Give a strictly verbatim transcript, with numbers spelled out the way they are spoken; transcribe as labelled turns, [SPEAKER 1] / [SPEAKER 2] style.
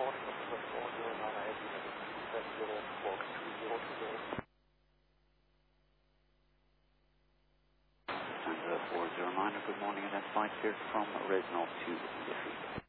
[SPEAKER 1] morning, November four zero nine, I have United seven zero four two zero two zero.
[SPEAKER 2] And uh, four zero nine, good morning, identified here from Resnal to Liffey.